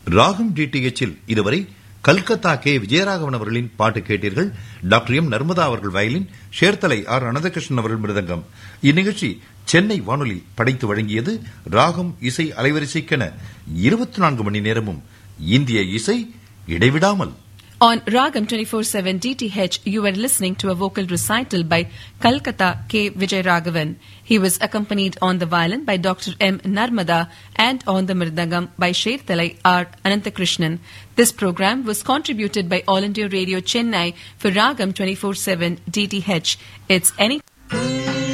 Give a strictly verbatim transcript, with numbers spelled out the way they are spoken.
ராகம் டிடிஎச்சில் இதுவரை கல்கத்தா கே விஜயராகவன் அவர்களின் பாட்டு கேட்டீர்கள். டாக்டர் எம் நர்மதா அவர்கள் வயலின், சேர்த்தலை ஆர் அனந்தகிருஷ்ணன் அவர்கள் மிருதங்கம். இந்நிகழ்ச்சி சென்னை வானொலி படைத்து வழங்கியது. ராகம் இசை அலைவரிசைக்கென இருபத்தி நான்கு மணி நேரமும் இந்திய இசை இடைவிடாமல். On Ragam twenty-four seven D T H, you were listening to a vocal recital by Kolkata K. Vijayaraghavan. He was accompanied on the violin by Doctor M. Narmada and on the mridangam by Sherthalai R. Ananthakrishnan. This program was contributed by All India Radio Chennai for Ragam twenty-four seven D T H. It's any